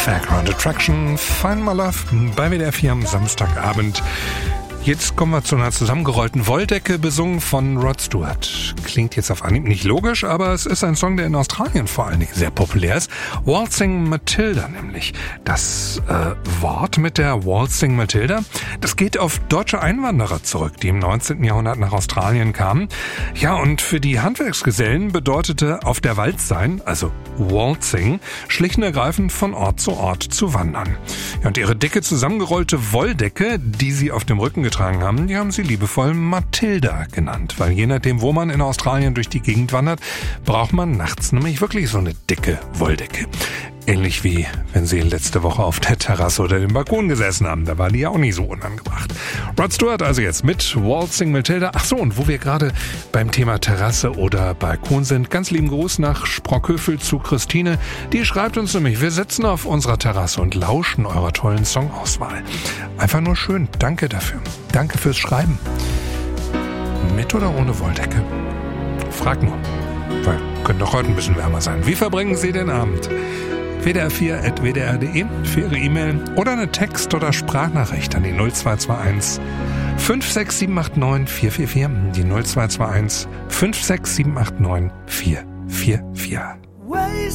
Background Attraction, Find My Love bei WDR 4 am Samstagabend. Jetzt kommen wir zu einer zusammengerollten Wolldecke, besungen von Rod Stewart. Klingt jetzt auf Anhieb nicht logisch, aber es ist ein Song, der in Australien vor allen Dingen sehr populär ist. Waltzing Matilda nämlich. Das Wort mit der Waltzing Matilda, das geht auf deutsche Einwanderer zurück, die im 19. Jahrhundert nach Australien kamen. Ja, und für die Handwerksgesellen bedeutete auf der Walz sein, also Waltzing, schlicht und ergreifend von Ort zu Ort zu wandern. Ja, und ihre dicke zusammengerollte Wolldecke, die sie auf dem Rücken getragen haben, die haben sie liebevoll Matilda genannt, weil je nachdem, wo man in Australien durch die Gegend wandert, braucht man nachts nämlich wirklich so eine dicke Wolldecke. Ähnlich wie wenn sie letzte Woche auf der Terrasse oder dem Balkon gesessen haben. Da war die ja auch nicht so unangebracht. Rod Stewart also jetzt mit Waltzing Matilda. Ach so, und wo wir gerade beim Thema Terrasse oder Balkon sind, ganz lieben Gruß nach Sprockhövel zu Christine. Die schreibt uns nämlich, wir sitzen auf unserer Terrasse und lauschen eurer tollen Songauswahl. Einfach nur schön. Danke dafür. Danke fürs Schreiben. Mit oder ohne Wolldecke? Frag nur. Weil könnte doch heute ein bisschen wärmer sein. Wie verbringen Sie den Abend? wdr4@wdr.de für Ihre E-Mail oder eine Text- oder Sprachnachricht an die 0221 56789 444. Die 0221 56789 444.